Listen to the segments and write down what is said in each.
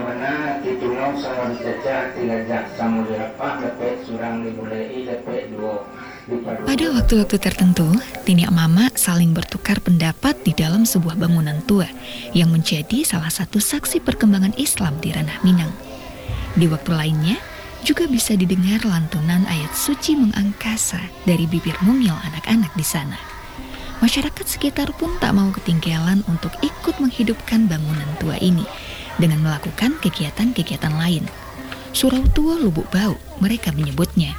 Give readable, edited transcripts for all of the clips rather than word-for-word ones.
mana titulong sa caca tilajak samulirapa lepet surang dibulei lepet duo. Pada waktu-waktu tertentu, Tini Mama saling bertukar pendapat di dalam sebuah bangunan tua yang menjadi salah satu saksi perkembangan Islam di ranah Minang. Di waktu lainnya, juga bisa didengar lantunan ayat suci mengangkasa dari bibir mungil anak-anak di sana. Masyarakat sekitar pun tak mau ketinggalan untuk ikut menghidupkan bangunan tua ini dengan melakukan kegiatan-kegiatan lain. Surau Tua Lubuk Bau mereka menyebutnya.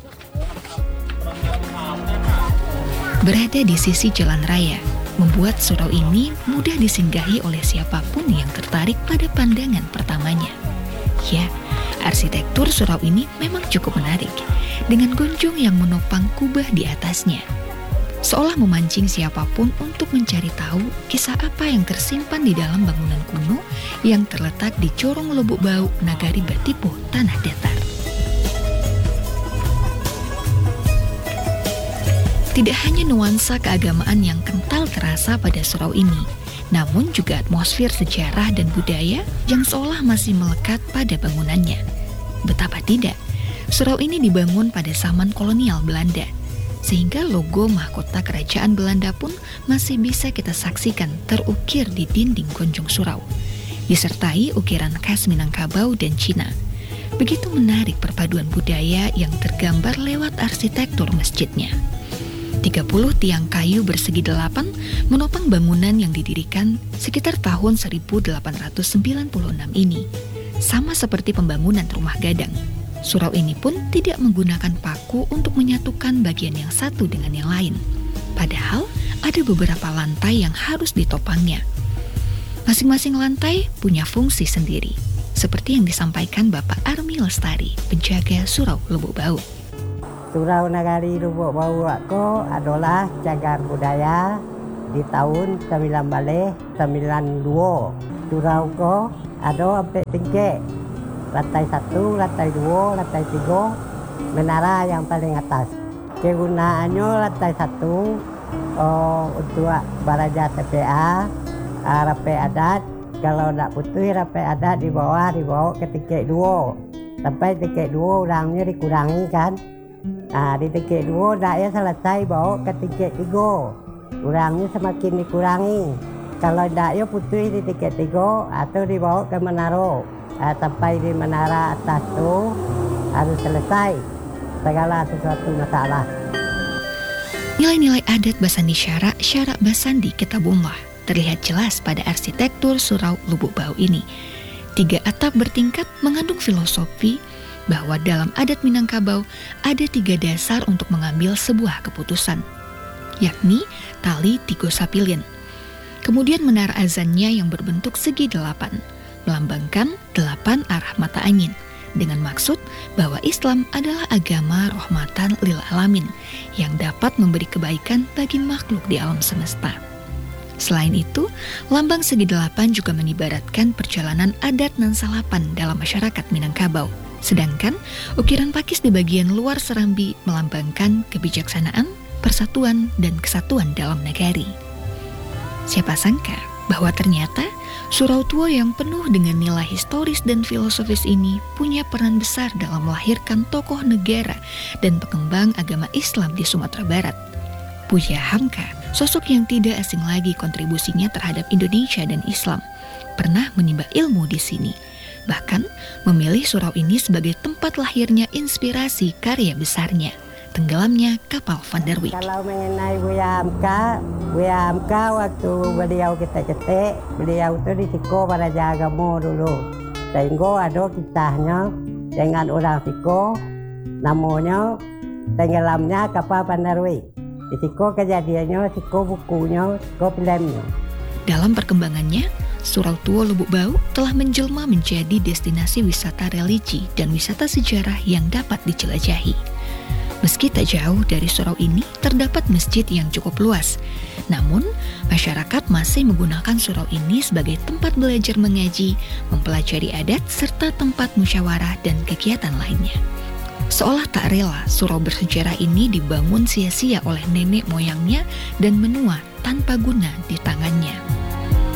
Berada di sisi jalan raya, membuat surau ini mudah disinggahi oleh siapapun yang tertarik pada pandangan pertamanya. Ya, arsitektur surau ini memang cukup menarik, dengan gonjong yang menopang kubah di atasnya. Seolah memancing siapapun untuk mencari tahu kisah apa yang tersimpan di dalam bangunan kuno yang terletak di Corong Lubuk Bau, Nagari Batipo, Tanah Datar. Tidak hanya nuansa keagamaan yang kental terasa pada surau ini, namun juga atmosfer sejarah dan budaya yang seolah masih melekat pada bangunannya. Betapa tidak, surau ini dibangun pada zaman kolonial Belanda, sehingga logo mahkota kerajaan Belanda pun masih bisa kita saksikan terukir di dinding gonjong surau, disertai ukiran khas Minangkabau dan Cina. Begitu menarik perpaduan budaya yang tergambar lewat arsitektur masjidnya. 30 tiang kayu bersegi 8 menopang bangunan yang didirikan sekitar tahun 1896 ini. Sama seperti pembangunan rumah gadang, surau ini pun tidak menggunakan paku untuk menyatukan bagian yang satu dengan yang lain. Padahal ada beberapa lantai yang harus ditopangnya. Masing-masing lantai punya fungsi sendiri, seperti yang disampaikan Bapak Armi Lestari, penjaga Surau Lubuk Bau. Surau Nagari Lubuk Bau aku adalah cagar budaya di tahun 1992. Surau ko ada sampai tinggi, lantai 1, lantai 2, lantai 3, menara yang paling atas. Kegunaannya lantai 1 untuk baraja TPA, rapi adat. Kalau nak putih rapi adat dibawa ke tingkat 2. Sampai tingkat 2 orangnya dikurangi kan. Nah, di tingkat 2 dah ya selesai bawa ke tingkat 3. Orangnya semakin dikurangi. Kalau dah ya putih di tingkat 3 atau dibawa ke menara. Sampai di menara atas tu harus selesai segala sesuatu masalah. Nilai-nilai adat Basandi Syarak Basandi Kitabullah terlihat jelas pada arsitektur Surau Lubuk Bau ini. 3 atap bertingkat mengandung filosofi bahwa dalam adat Minangkabau ada 3 dasar untuk mengambil sebuah keputusan, yakni tali tigo sapilin. Kemudian menara azannya yang berbentuk segi 8, melambangkan 8 arah mata angin, dengan maksud bahwa Islam adalah agama rahmatan lil alamin yang dapat memberi kebaikan bagi makhluk di alam semesta. Selain itu, lambang segi 8 juga mengibaratkan perjalanan adat nan salapan dalam masyarakat Minangkabau. Sedangkan ukiran pakis di bagian luar serambi melambangkan kebijaksanaan, persatuan, dan kesatuan dalam negari. Siapa sangka bahwa ternyata surau tua yang penuh dengan nilai historis dan filosofis ini punya peran besar dalam melahirkan tokoh negara dan pengembang agama Islam di Sumatera Barat. Buya Hamka, sosok yang tidak asing lagi kontribusinya terhadap Indonesia dan Islam, pernah menimba ilmu di sini. Bahkan memilih surau ini sebagai tempat lahirnya inspirasi karya besarnya, tenggelamnya kapal Van der Wijk. Kalau mengenai Buya Hamka waktu beliau ketek-ketek, beliau itu di Siko pada Jagamo dulu. Sehingga ada kisahnya dengan orang Siko, namanya tenggelamnya kapal Van der Wijk. Di Siko kejadiannya, Siko bukunya, Siko filmnya. Dalam perkembangannya, Surau Tua Lubuk Bau telah menjelma menjadi destinasi wisata religi dan wisata sejarah yang dapat dijelajahi. Meski tak jauh dari surau ini terdapat masjid yang cukup luas, namun masyarakat masih menggunakan surau ini sebagai tempat belajar mengaji, mempelajari adat, serta tempat musyawarah dan kegiatan lainnya. Seolah tak rela surau bersejarah ini dibangun sia-sia oleh nenek moyangnya dan menua tanpa guna di tangannya.